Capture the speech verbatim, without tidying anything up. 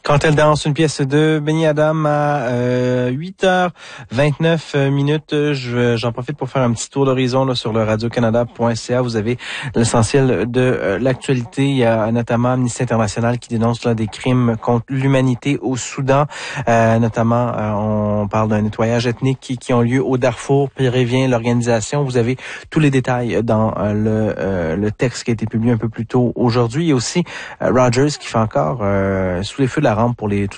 Quand elle danse, une pièce de Benny Adam à euh, huit heures vingt-neuf minutes. Je, j'en profite pour faire un petit tour d'horizon là, sur le radio canada point c a. Vous avez l'essentiel de euh, l'actualité. Il y a notamment Amnesty International qui dénonce là, des crimes contre l'humanité au Soudan. Euh, notamment, euh, on parle d'un nettoyage ethnique qui, qui ont lieu au Darfour. Prévient l'organisation. Vous avez tous les détails dans euh, le, euh, le texte qui a été publié un peu plus tôt aujourd'hui. Il y a aussi euh, Rogers qui fait encore euh, sous les feux de la rampe pour les